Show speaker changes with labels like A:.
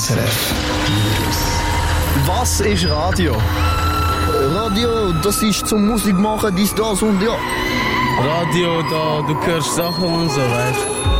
A: SRF Was ist Radio?
B: Radio, das ist zum Musik machen, dies, das und ja.
C: Radio, da, du hörst Sachen und so, weißt du.